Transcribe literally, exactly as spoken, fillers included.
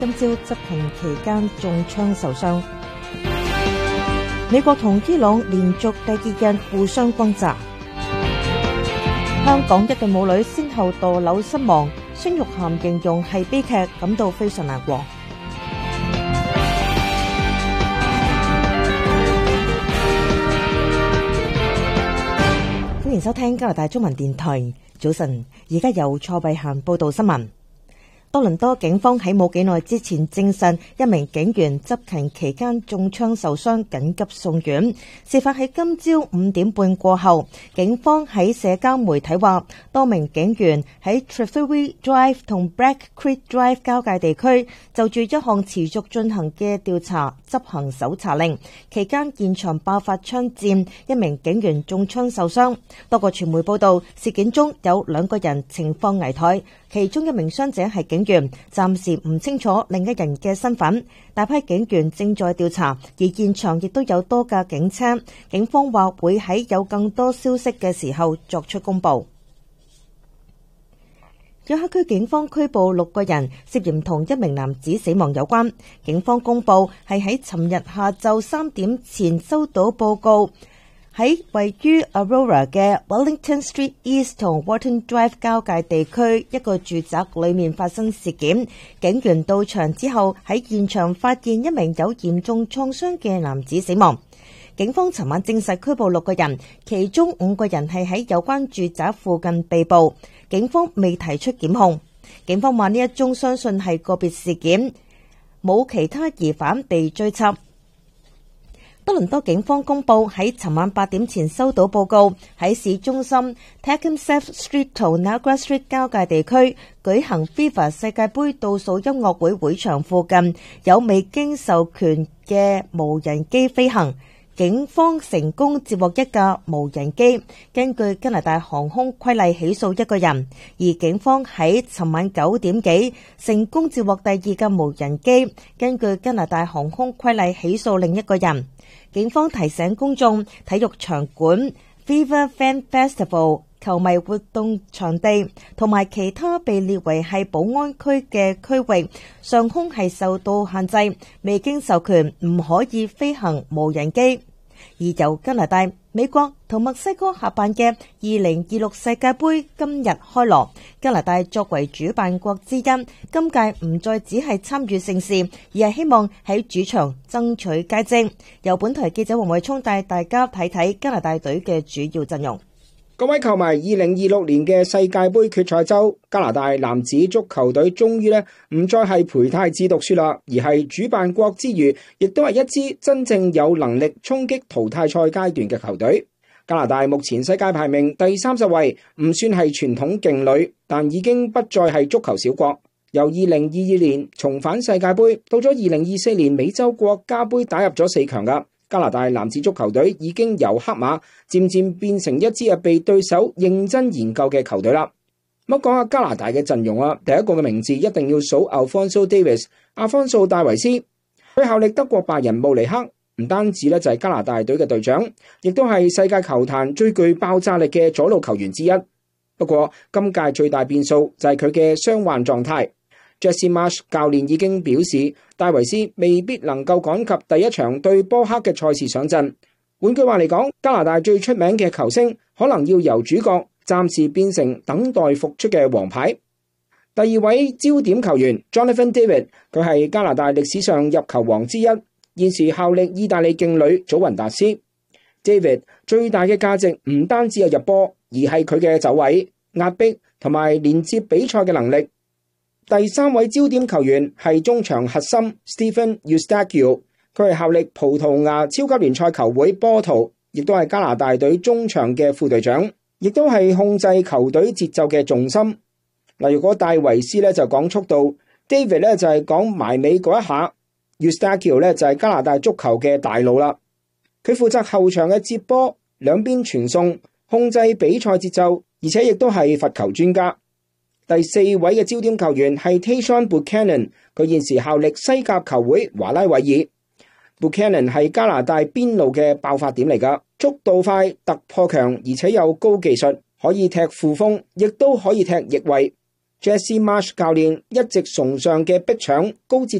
今朝執勤期間中槍受傷。美國同伊朗連續第二日互相轟炸。香港一對母女先後墮樓身亡，孫玉菡形容係悲劇，感到非常難過。歡迎收聽加拿大中文電台。早晨，而家由蔡慧嫻報道新聞。多倫多警方喺冇幾耐之前證實，一名警員執勤期間中槍受傷，緊急送院。事發喺今朝五點半過後，警方喺社交媒體話，多名警員喺 Treasury Drive 同 Black Creek Drive 交界地區就住一項持續進行嘅調查執行搜查令，期間現場爆發槍戰，一名警員中槍受傷。多個傳媒報道，事件中有兩個人情況危殆，其中一名傷者係警員，暫時唔清楚另一人嘅身份。大批警員正在調查，而現場亦都有多架警車。警方話會喺有更多消息嘅時候作出公佈。約克區警方拘捕六個人，涉嫌同一名男子死亡有關。警方公佈係喺尋日下晝三點前收到報告，喺位於 Aurora 嘅 Wellington Street East 同 Wharton Drive 交界地區一個住宅裏面發生事件。警員到場之後，喺現場發現一名有嚴重創傷嘅男子死亡。警方尋晚證實拘捕六個人，其中五個人係喺有關住宅附近被捕。警方未提出檢控。警方話呢一宗相信係個別事件，冇其他疑犯被追緝。多倫多警方公佈喺尋晚八點前收到報告，喺市中心 Tecumseh Street 同 Niagara Street 交界地區舉行 FIFA 世界盃倒數音樂會會場附近有未經授權嘅無人機飛行。警方成功接獲一架無人機，根據加拿大航空規例起訴一個人，而警方喺尋晚九點幾成功接獲第二架無人機，根據加拿大航空規例起訴另一個人。警方提醒公眾，體育場館、Viva Fan Festival、球迷活動場地同埋其他被列為係保安區嘅區域，上空係受到限制，未經授權唔可以飛行無人機。而由加拿大、美國同墨西哥合辦嘅二零二六世界盃今日開鑼，加拿大作為主辦國之一，今屆唔再只係參與盛事，而係希望喺主場爭取佳績。由本台記者黃偉聰帶大家睇睇加拿大隊嘅主要陣容。 各位球迷，二零二六年嘅世界盃決賽周，加拿大男子足球隊終於咧唔再係陪太子讀書啦，而係主辦國之餘，亦都係一支真正有能力衝擊淘汰賽階段嘅球隊。加拿大目前世界排名第三十位，唔算係傳統勁旅，但已經不再係足球小國。由二零二二年重返世界盃，到咗二零二四年美洲國家盃打入咗四強噶。加拿大男子足球隊已經由黑馬漸漸變成一支被對手認真研究嘅球隊啦。咁講下加拿大嘅陣容啦，第一個嘅名字一定要數 Alphonso Davies， 阿方素戴維斯。佢效力德國拜仁慕尼黑，唔單止咧就係加拿大隊嘅隊長，亦都係世界球壇最具爆炸力嘅左路球員之一。不過今屆最大變數就係佢嘅傷患狀態。Jesse Marsh 教練已經表示，戴維斯未必能夠趕及第一場對波克嘅賽事上陣。換句話嚟講，加拿大最出名嘅球星可能要由主角暫時變成等待復出嘅王牌。第二位焦點球員 Jonathan David， 佢係加拿大歷史上入球王之一，現時效力意大利勁旅祖雲達斯。David 最大嘅價值唔單止係入波，而係佢嘅走位、壓迫同埋連接比賽嘅能力。第三位焦點球員係中場核心 Stephen Eustaquio， 佢係效力葡萄牙超級聯賽球會波圖，亦都係加拿大隊中場嘅副隊長，亦都係控制球隊節奏嘅重心。嗱，如果戴維斯咧就講速度， David 咧就係講埋尾嗰一下， Eustaquio 咧就係加拿大足球嘅大腦啦。佢負責後場嘅接波、兩邊傳送、控制比賽節奏，而且亦都係罰球專家。第四位嘅焦點球員係 Tayshaun Buchanan， 佢現時效力西甲球會華拉韋爾。Buchanan 係加拿大邊路嘅爆發點嚟㗎，速度快、突破強，而且有高技術，可以踢副鋒，亦都可以踢翼位。 Jesse Marsh 教練一直崇尚嘅逼搶、高節